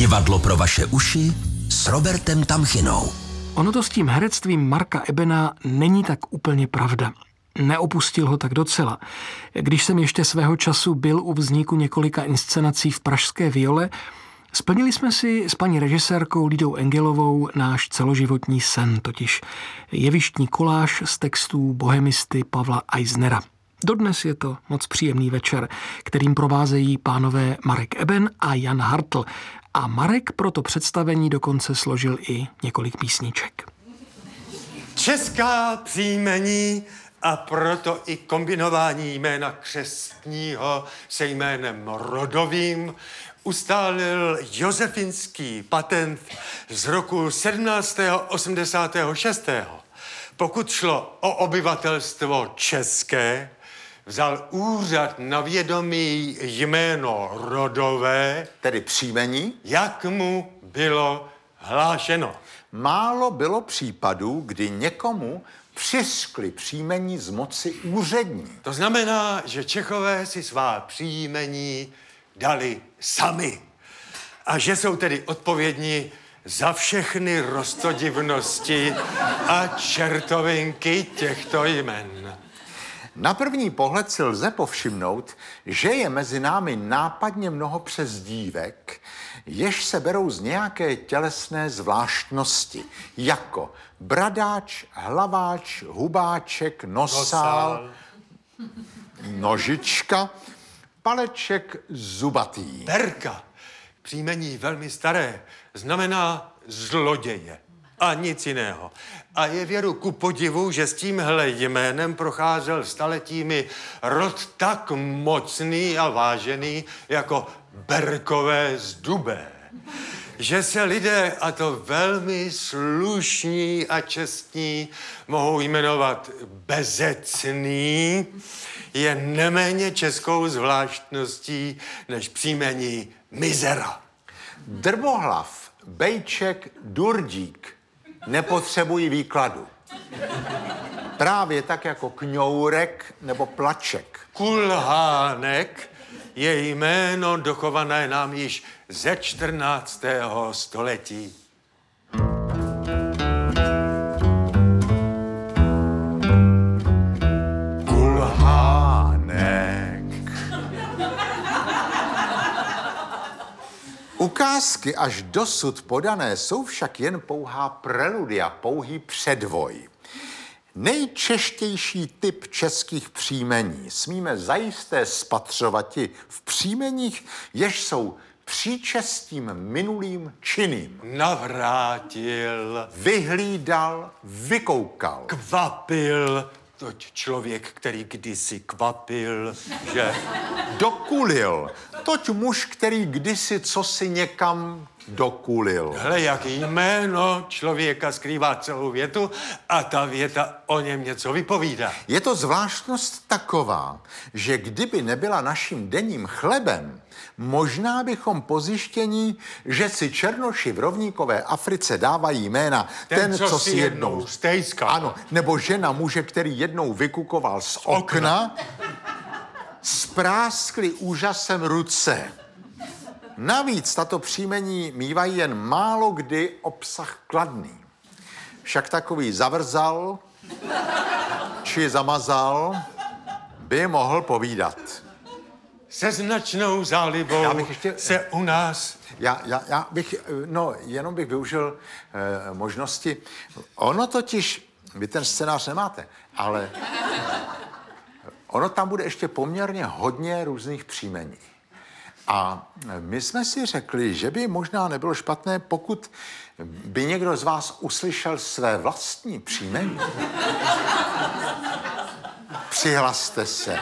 Divadlo pro vaše uši s Robertem Tamchinou. Ono to s tím herectvím Marka Ebena není tak úplně pravda. Neopustil ho tak docela. Když jsem ještě svého času byl u vzniku několika inscenací v pražské Viole, splnili jsme si s paní režisérkou Lidou Engelovou náš celoživotní sen, totiž jevištní koláž z textů bohemisty Pavla Eisnera. Dodnes je to moc příjemný večer, kterým provázejí pánové Marek Eben a Jan Hartl. A Marek pro to představení dokonce složil i několik písniček. Česká příjmení a proto i kombinování jména křestního se jménem rodovým ustálil josefinský patent z roku 1786. Pokud šlo o obyvatelstvo české, vzal úřad na vědomí jméno rodové, tedy příjmení, jak mu bylo hlášeno. málo bylo případů, kdy někomu přiřkli příjmení z moci úřední. To znamená, že Čechové si svá příjmení dali sami. A že jsou tedy odpovědní za všechny roztodivnosti a čertovinky těchto jmen. Na první pohled si lze povšimnout, že je mezi námi nápadně mnoho přezdívek, jež se berou z nějaké tělesné zvláštnosti, jako bradáč, hlaváč, hubáček, nosál, nožička, paleček, zubatý. Perka, příjmení velmi staré, znamená zloděje a nic jiného. A je věru ku podivu, že s tímhle jménem procházel staletími rod tak mocný a vážený jako Berkové z Dubé. Že se lidé, a to velmi slušní a čestní, mohou jmenovat Bezecný, je neméně českou zvláštností než příjmení Mizera. Drbohlav, Bejček, Durdík nepotřebují výkladu. Právě tak jako Kňourek nebo Plaček. Kulhánek je jméno dochované nám již ze 14. století. Ukázky až dosud podané jsou však jen pouhá preludia, pouhý předvoj. Nejčeštější typ českých příjmení smíme zajisté spatřovati v příjmeních, jež jsou příčestím minulým činným. Navrátil, Vyhlídal, vykoukal. kvapil, toť člověk, který kdysi kvapil, že... Dokulil. Toť muž, který kdysi cosi někam dokulil. Hle, jak jméno člověka skrývá celou větu a ta věta o něm něco vypovídá. Je to zvláštnost taková, že kdyby nebyla naším denním chlebem, možná bychom po zjištění, že si černoši v rovníkové Africe dávají jména Ten, co si jednou stejskal. Ano, nebo žena muže, který jednou vykukoval z okna, spráskli úžasem ruce. Navíc tato příjmení mívají jen málo kdy obsah kladný. Však takový zavrzal či zamazal by mohl povídat. Se značnou zálibou se u nás... Já bych, jenom bych využil možnosti. Ono totiž, vy ten scénář nemáte, ale ono tam bude ještě poměrně hodně různých příjmení. A my jsme si řekli, že by možná nebylo špatné, pokud by někdo z vás uslyšel své vlastní příjmení. Přihlaste se.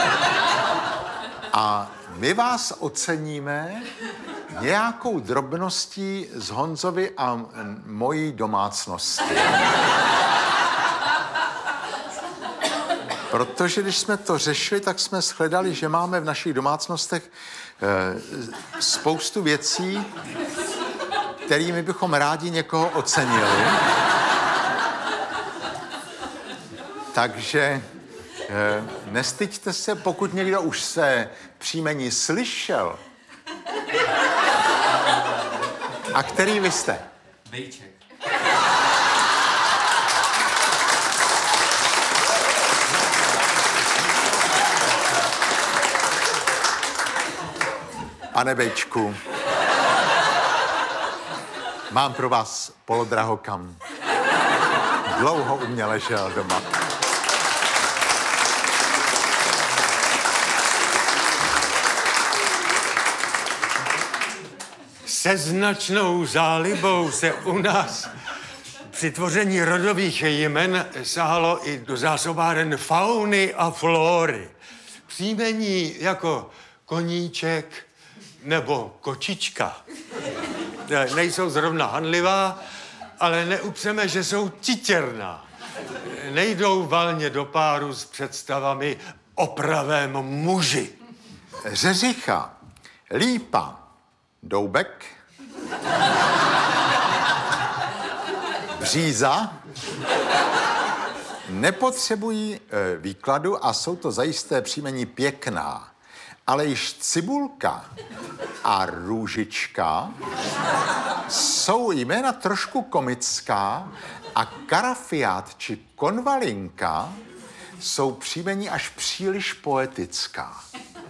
A my vás oceníme nějakou drobností z Honzovy a mojí domácnosti. Protože když jsme to řešili, tak jsme shledali, že máme v našich domácnostech spoustu věcí, kterými bychom rádi někoho ocenili. Takže nestyďte se, pokud někdo už se příjmení slyšel, A který vy jste? Bejček. Pane Bejčku, mám pro vás polodrahokam. Dlouho u mě ležel doma. Se značnou zálibou se u nás při tvoření rodových jmen sahalo i do zásobáren fauny a flóry. Příjmení jako Koníček nebo Kočička nejsou zrovna hanlivá, ale neupřeme, že jsou titěrná. Nejdou valně do páru s představami o pravém muži. Řeřicha, lípa, doubek, bříza nepotřebují výkladu a jsou to zajisté příjmení pěkná. Ale již Cibulka a Růžička jsou jména trošku komická a Karafiát či Konvalinka jsou příjmení až příliš poetická.